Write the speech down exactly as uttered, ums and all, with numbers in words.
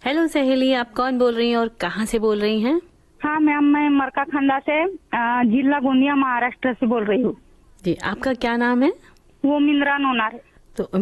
Hello सहेली, आप कौन बोल रही हैं और कहाँ से बोल रही हैं? हाँ मैम, मैं मरका खंडा से अ, जिला गोंदिया महाराष्ट्र से बोल रही हूँ। जी, आपका क्या नाम है? वो मिंद्रा नोनार। तो